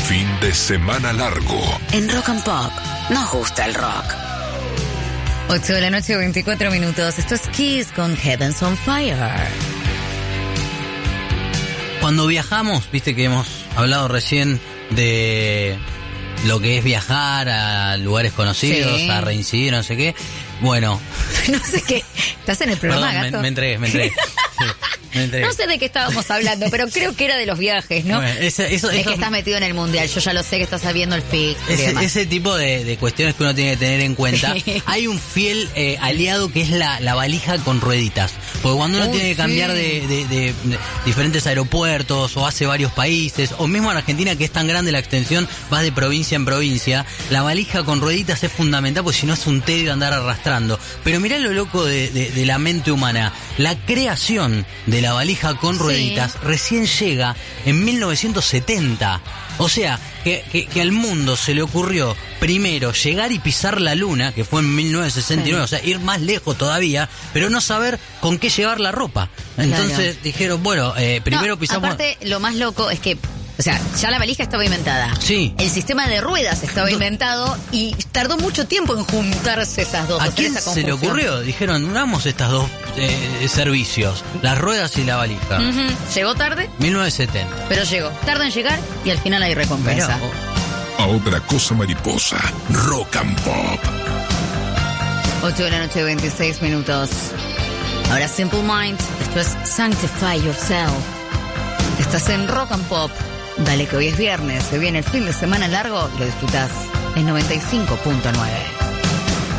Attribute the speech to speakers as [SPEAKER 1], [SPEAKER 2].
[SPEAKER 1] Fin de semana largo.
[SPEAKER 2] En Rock and Pop nos gusta el rock. 8 de la noche, 24 minutos. Esto es Kiss con Heaven's on Fire.
[SPEAKER 3] Cuando viajamos, viste que hemos hablado recién de lo que es viajar a lugares conocidos, sí, a reincidir, no sé qué. Bueno.
[SPEAKER 2] No sé qué. ¿Estás en el programa,
[SPEAKER 3] perdón,
[SPEAKER 2] gato?
[SPEAKER 3] Me entregué. Sí, me entregué.
[SPEAKER 2] No sé de qué estábamos hablando, pero creo que era de los viajes, ¿no?
[SPEAKER 3] Bueno, eso,
[SPEAKER 2] es que estás metido en el mundial. Yo ya lo sé que estás viendo el FIC.
[SPEAKER 3] Ese tipo de cuestiones que uno tiene que tener en cuenta. Hay un fiel aliado que es la valija con rueditas. Porque cuando uno tiene que cambiar de diferentes aeropuertos o hace varios países, o mismo en Argentina que es tan grande la extensión, vas de provincia en provincia, la valija con rueditas es fundamental porque si no es un tedio andar arrastrando. Pero mirá lo loco de la mente humana. La creación de la valija con rueditas recién llega en 1970. O sea, que al mundo se le ocurrió primero llegar y pisar la luna, que fue en 1969, o sea, ir más lejos todavía, pero no saber con qué llevar la ropa. Entonces dijeron, bueno, primero pisamos...
[SPEAKER 2] Aparte, lo más loco es que, o sea, ya la valija estaba inventada.
[SPEAKER 3] Sí.
[SPEAKER 2] El sistema de ruedas estaba inventado y tardó mucho tiempo en juntarse esas dos.
[SPEAKER 3] ¿A quién se le ocurrió? Dijeron, unamos estas dos servicios, las ruedas y la valija.
[SPEAKER 2] ¿Llegó tarde?
[SPEAKER 3] 1970.
[SPEAKER 2] Pero llegó. Tarda en llegar y al final hay recompensa.
[SPEAKER 1] A otra cosa mariposa, Rock and Pop.
[SPEAKER 2] 8 de la noche, 26 minutos. Ahora Simple Minds, esto es Sanctify Yourself. Estás en Rock and Pop. Dale que hoy es viernes, se viene el fin de semana largo y lo disfrutás en 95.9.